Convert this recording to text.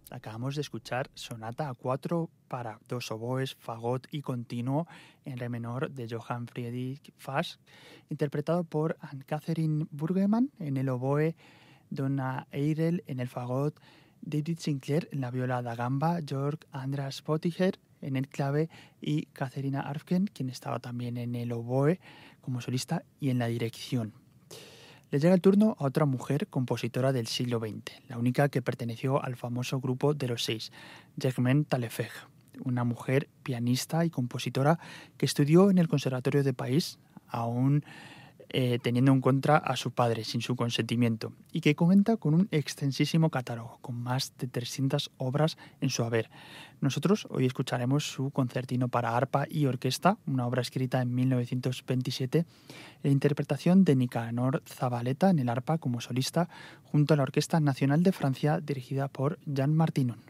Acabamos de escuchar Sonata a 4 para dos oboes, fagot y continuo en re menor de Johann Friedrich Fasch, interpretado por Anne-Catherine Burgemann en el oboe, Donna Eirel en el fagot, David Sinclair en la viola da gamba, Georg Andras Pottinger en el clave y Katharina Arfken, quien estaba también en el oboe como solista y en la dirección. Le llega el turno a otra mujer compositora del siglo XX, la única que perteneció al famoso grupo de los seis, Germaine Taillefer, una mujer pianista y compositora que estudió en el Conservatorio de París, aún teniendo en contra a su padre sin su consentimiento, y que cuenta con un extensísimo catálogo, con más de 300 obras en su haber. Nosotros hoy escucharemos su concertino para arpa y orquesta, una obra escrita en 1927, la interpretación de Nicanor Zabaleta en el arpa como solista, junto a la Orquesta Nacional de Francia dirigida por Jean Martinon.